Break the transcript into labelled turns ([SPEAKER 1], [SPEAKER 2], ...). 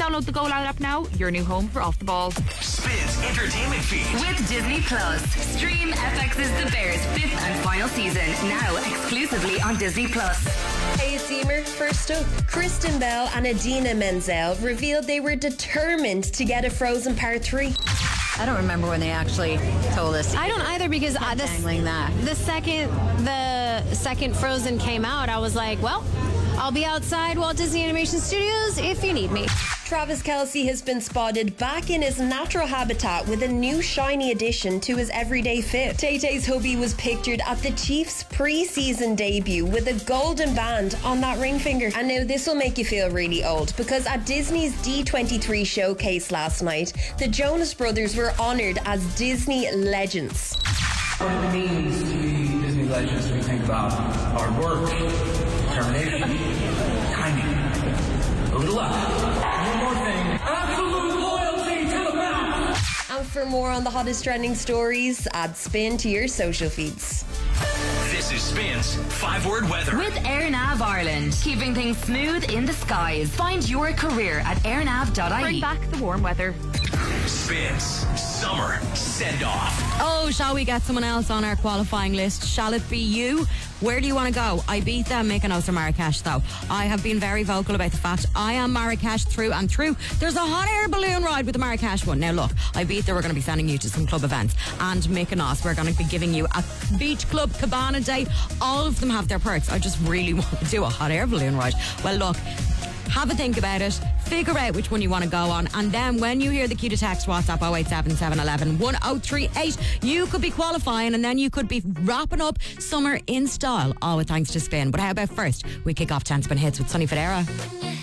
[SPEAKER 1] Download the Go Loud app now, your new home for Off the Ball.
[SPEAKER 2] Spins Entertainment Feed.
[SPEAKER 3] With Disney Plus. Stream FX's The Bears 5th and final season, now exclusively on Disney Plus.
[SPEAKER 4] Hey, it's Emer. First up, Kristen Bell and Idina Menzel revealed they were determined to get a Frozen Part 3.
[SPEAKER 5] I don't remember when they actually told us.
[SPEAKER 6] I don't either, because the second Frozen came out, I was like, well, I'll be outside Walt Disney Animation Studios if you need me.
[SPEAKER 4] Travis Kelce has been spotted back in his natural habitat with a new shiny addition to his everyday fit. Tay-Tay's hubby was pictured at the Chiefs' pre-season debut with a golden band on that ring finger. And now this will make you feel really old, because at Disney's D23 showcase last night, the Jonas Brothers were honoured as Disney legends.
[SPEAKER 7] What it means to be Disney legends, we think about hard work, determination, timing, a little luck. One more thing, absolute loyalty to the max.
[SPEAKER 4] And for more on the hottest trending stories, add Spin to your social feeds.
[SPEAKER 2] This is Spins 5-word weather.
[SPEAKER 3] With AirNav Ireland, keeping things smooth in the skies. Find your career at airnav.ie.
[SPEAKER 1] Bring back the warm weather.
[SPEAKER 2] Spins Summer Send-Off.
[SPEAKER 5] Oh, shall we get someone else on our qualifying list? Shall it be you? Where do you want to go? Ibiza, Mykonos or Marrakesh, though? I have been very vocal about the fact I am Marrakesh through and through. There's a hot air balloon ride with the Marrakesh one. Now look, Ibiza, we're going to be sending you to some club events. And Mykonos, we're going to be giving you a beach club cabana day. All of them have their perks. I just really want to do a hot air balloon ride. Well, look, have a think about it, figure out which one you want to go on, and then when you hear the cue to text WhatsApp 087 711 1038, you could be qualifying, and then you could be wrapping up summer in style, all with thanks to Spin. But how about first we kick off 10 Spin Hits with Sonny Fodera.